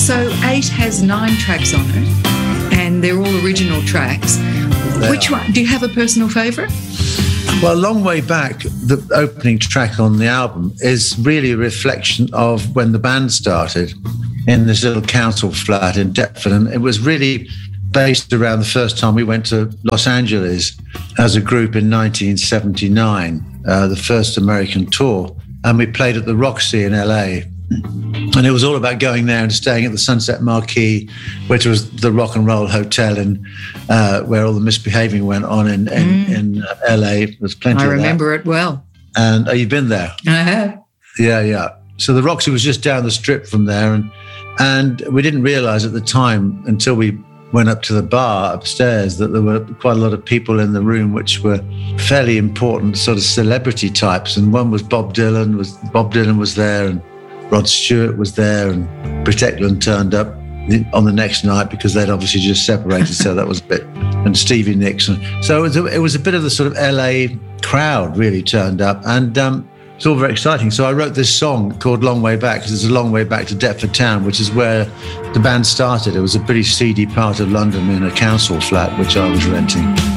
So 8 has 9 tracks on it, and they're all original tracks. Which one? Do you have a personal favourite? Well, Long Way Back, the opening track on the album, is really a reflection of when the band started in this little council flat in Deptford. And it was really based around the first time we went to Los Angeles as a group in 1979, the first American tour. And we played at the Roxy in LA. And it was all about going there and staying at the Sunset Marquis, which was the rock and roll hotel and where all the misbehaving went on in LA. There's plenty of that. I remember it well. And you've been there? I have. Yeah. So the Roxy was just down the strip from there. And we didn't realize at the time until we went up to the bar upstairs that there were quite a lot of people in the room which were fairly important sort of celebrity types. And one was Bob Dylan was there, and Rod Stewart was there, and Britt Ekland turned up on the next night because they'd obviously just separated, so that was a bit, and Stevie Nicks. So it was a bit of the sort of LA crowd really turned up, and it's all very exciting. So I wrote this song called Long Way Back because it's a long way back to Deptford Town, which is where the band started. It was a pretty seedy part of London in a council flat, which I was renting.